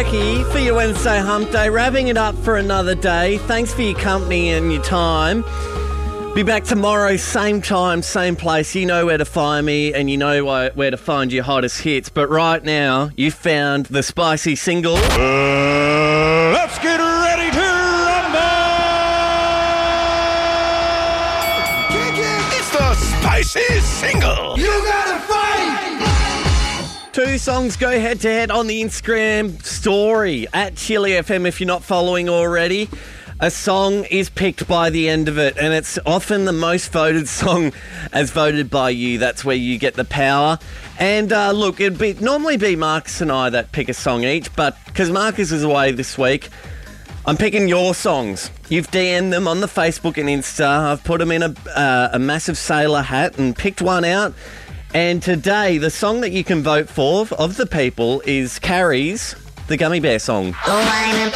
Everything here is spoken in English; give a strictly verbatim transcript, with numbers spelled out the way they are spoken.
Berkey for your Wednesday Hump Day, wrapping it up for another day. Thanks for your company and your time. Be back tomorrow, same time, same place. You know where to find me and you know where to find your hottest hits. But right now, you found the spicy single. Uh, let's get ready to rumble! It's the spicy single. You gotta fight! Two songs go head-to-head on the Instagram story at Chili F M if you're not following already. A song is picked by the end of it, and it's often the most voted song as voted by you. That's where you get the power. And uh, look, it'd be normally be Marcus and I that pick a song each, but because Marcus is away this week, I'm picking your songs. You've D M'd them on the Facebook and Insta. I've put them in a, uh, a massive sailor hat and picked one out. And today, the song that you can vote for of the people is Carrie's The Gummy Bear Song.